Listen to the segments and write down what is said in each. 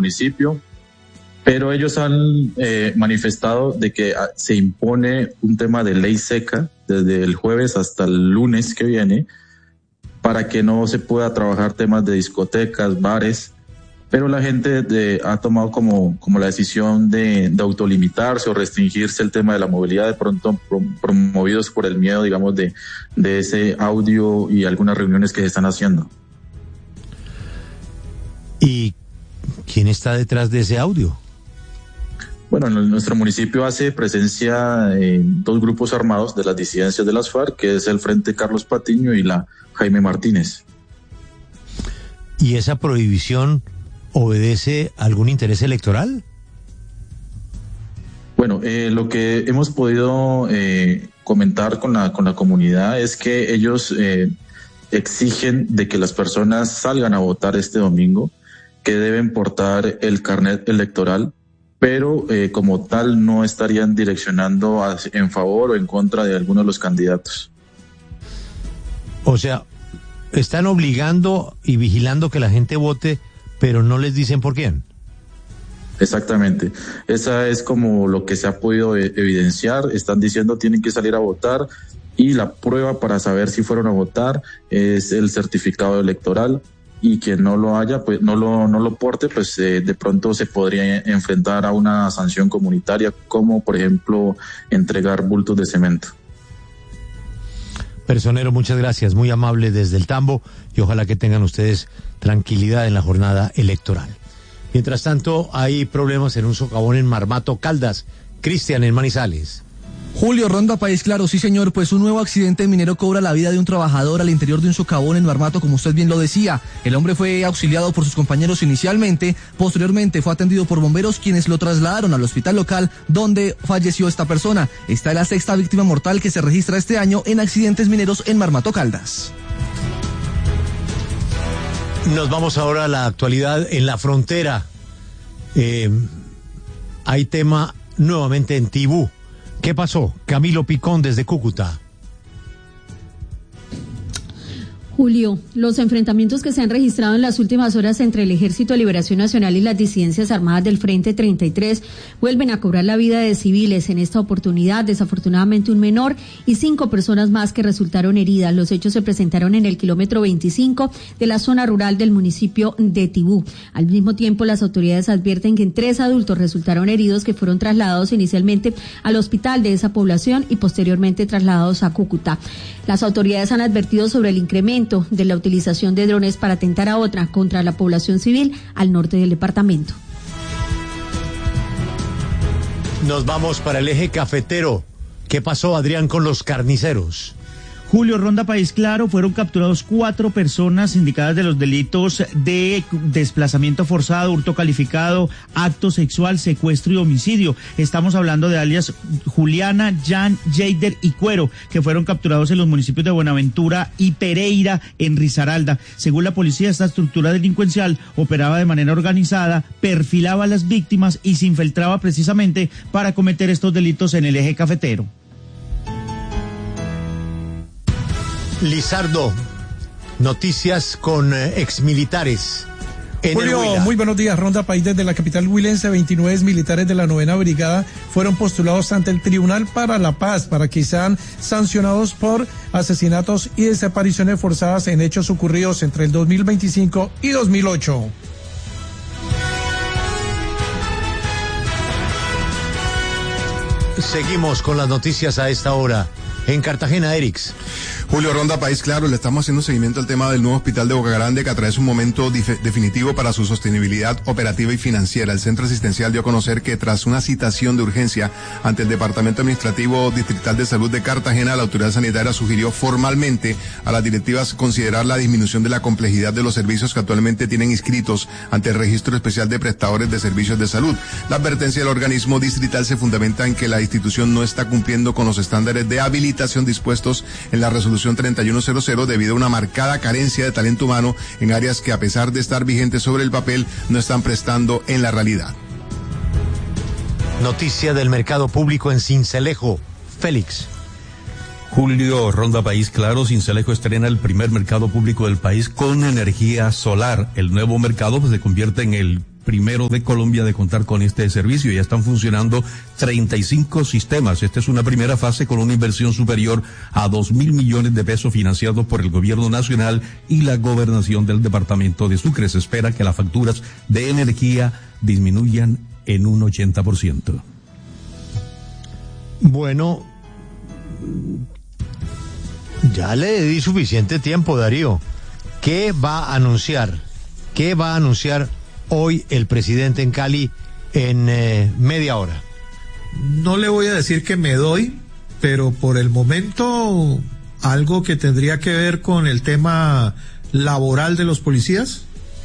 municipio, pero ellos han manifestado de que se impone un tema de ley seca desde el jueves hasta el lunes que viene para que no se pueda trabajar temas de discotecas, bares, pero la gente ha tomado como la decisión de autolimitarse o restringirse el tema de la movilidad, de pronto promovidos por el miedo, digamos, de ese audio y algunas reuniones que se están haciendo. ¿Y quién está detrás de ese audio? Bueno, en nuestro municipio hace presencia dos grupos armados de las disidencias de las FARC, que es el Frente Carlos Patiño y la Jaime Martínez. ¿Y esa prohibición obedece a algún interés electoral? Bueno, lo que hemos podido comentar con la comunidad es que ellos exigen de que las personas salgan a votar este domingo, que deben portar el carnet electoral, pero como tal no estarían direccionando en favor o en contra de alguno de los candidatos. O sea, están obligando y vigilando que la gente vote, pero no les dicen por quién. Exactamente. Esa es como lo que se ha podido evidenciar. Están diciendo tienen que salir a votar y la prueba para saber si fueron a votar es el certificado electoral. Y quien no lo haya, pues no lo porte, pues de pronto se podría enfrentar a una sanción comunitaria, como por ejemplo entregar bultos de cemento. Personero, muchas gracias, muy amable desde el Tambo, y ojalá que tengan ustedes tranquilidad en la jornada electoral. Mientras tanto, hay problemas en un socavón en Marmato, Caldas. Cristian, en Manizales. Julio, Ronda País Claro, sí señor, pues un nuevo accidente minero cobra la vida de un trabajador al interior de un socavón en Marmato, como usted bien lo decía. El hombre fue auxiliado por sus compañeros inicialmente, posteriormente fue atendido por bomberos, quienes lo trasladaron al hospital local donde falleció esta persona. Esta es la sexta víctima mortal que se registra este año en accidentes mineros en Marmato, Caldas. Nos vamos ahora a la actualidad en la frontera. Hay tema nuevamente en Tibú. ¿Qué pasó? Camilo Picón desde Cúcuta. Julio, los enfrentamientos que se han registrado en las últimas horas entre el Ejército de Liberación Nacional y las disidencias armadas del Frente 33 vuelven a cobrar la vida de civiles. En esta oportunidad, desafortunadamente, un menor y 5 personas más que resultaron heridas. Los hechos se presentaron en el kilómetro 25 de la zona rural del municipio de Tibú. Al mismo tiempo, las autoridades advierten que 3 adultos resultaron heridos que fueron trasladados inicialmente al hospital de esa población y posteriormente trasladados a Cúcuta. Las autoridades han advertido sobre el incremento de la utilización de drones para atentar contra la población civil al norte del departamento. Nos vamos para el eje cafetero. ¿Qué pasó, Adrián, con los carniceros? Julio, Ronda País Claro, fueron capturados 4 personas indicadas de los delitos de desplazamiento forzado, hurto calificado, acto sexual, secuestro y homicidio. Estamos hablando de alias Juliana, Jan, Jader y Cuero, que fueron capturados en los municipios de Buenaventura y Pereira, en Risaralda. Según la policía, esta estructura delincuencial operaba de manera organizada, perfilaba a las víctimas y se infiltraba precisamente para cometer estos delitos en el eje cafetero. Lizardo, noticias con exmilitares. Julio, muy buenos días. Ronda País desde la capital huilense. 29 militares de la 9ª Brigada fueron postulados ante el Tribunal para la Paz para que sean sancionados por asesinatos y desapariciones forzadas en hechos ocurridos entre el 2025 y 2008. Seguimos con las noticias a esta hora. En Cartagena, Erix. Julio, Ronda País Claro, le estamos haciendo seguimiento al tema del nuevo hospital de Boca Grande, que atraviesa un momento definitivo para su sostenibilidad operativa y financiera. El Centro Asistencial dio a conocer que tras una citación de urgencia ante el Departamento Administrativo Distrital de Salud de Cartagena, la autoridad sanitaria sugirió formalmente a las directivas considerar la disminución de la complejidad de los servicios que actualmente tienen inscritos ante el Registro Especial de Prestadores de Servicios de Salud. La advertencia del organismo distrital se fundamenta en que la institución no está cumpliendo con los estándares de habilitación dispuestos en la resolución 3100 debido a una marcada carencia de talento humano en áreas que, a pesar de estar vigentes sobre el papel, no están prestando en la realidad. Noticia del mercado público en Sincelejo. Félix. Julio, Ronda País Claro, Sincelejo estrena el primer mercado público del país con energía solar. El nuevo mercado se convierte en el primero de Colombia de contar con este servicio. Ya están funcionando 35 sistemas. Esta es una primera fase con una inversión superior a 2.000 millones de pesos financiados por el gobierno nacional y la gobernación del departamento de Sucre. Se espera que las facturas de energía disminuyan en un 80%. Bueno, ya le di suficiente tiempo, Darío. ¿Qué va a anunciar? ¿Qué va a anunciar hoy el presidente en Cali en media hora? No le voy a decir que me doy, pero por el momento algo que tendría que ver con el tema laboral de los policías.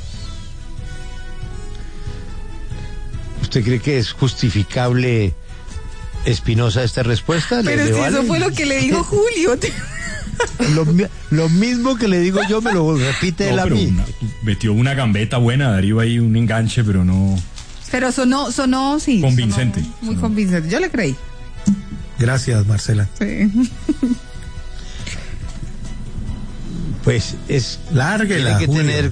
¿Usted cree que es justificable, Espinosa, esta respuesta? Pero si vale? Eso fue lo que le dijo Julio. Lo mismo que le digo yo me lo repite él a mí. Metió una gambeta buena, Darío, ahí un enganche, pero no... Pero sonó, sí. Convincente. Muy convincente, yo le creí. Gracias, Marcela. Sí. Pues es... Lárguela, tiene que tener...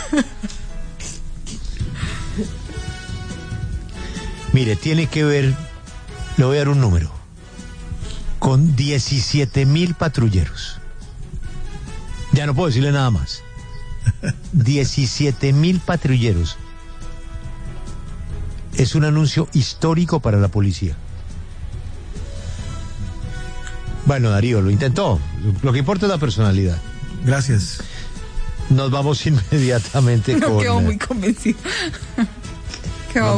Mire, tiene que ver, le voy a dar un número, con 17.000 patrulleros. Ya no puedo decirle nada más. 17.000 patrulleros. Es un anuncio histórico para la policía. Bueno, Darío, lo intentó. Lo que importa es la personalidad. Gracias. Nos vamos inmediatamente con... Quedó muy convencido. Nos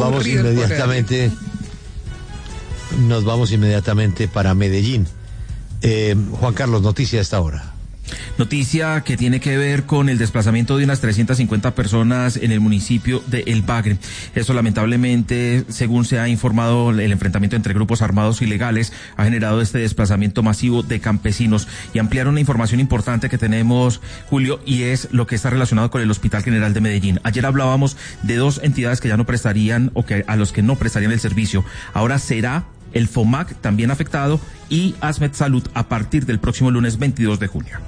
vamos inmediatamente para Medellín. Juan Carlos, noticia a esta hora. Noticia que tiene que ver con el desplazamiento de unas 350 personas en el municipio de El Bagre. Eso lamentablemente, según se ha informado, el enfrentamiento entre grupos armados ilegales ha generado este desplazamiento masivo de campesinos. Y ampliar una información importante que tenemos, Julio, y es lo que está relacionado con el Hospital General de Medellín. Ayer hablábamos de dos entidades que ya no prestarían o que a los que no prestarían el servicio. Ahora será el FOMAC también afectado y ASMED Salud a partir del próximo lunes 22 de junio.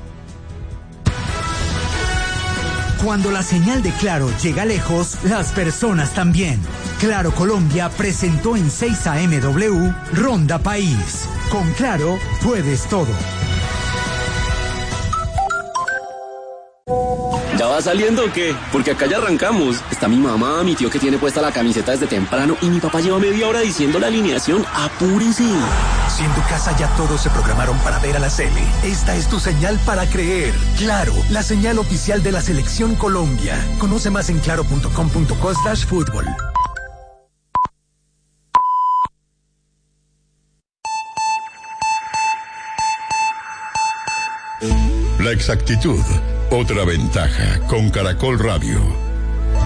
Cuando la señal de Claro llega lejos, las personas también. Claro Colombia presentó en 6 AMW Ronda País. Con Claro puedes todo. ¿Ya va saliendo o qué? Porque acá ya arrancamos. Está mi mamá, mi tío que tiene puesta la camiseta desde temprano y mi papá lleva media hora diciendo la alineación. ¡Apúrese! Si en tu casa ya todos se programaron para ver a la Sele, esta es tu señal para creer. Claro, la señal oficial de la Selección Colombia. Conoce más en claro.com.co/fútbol. La exactitud, otra ventaja con Caracol Radio.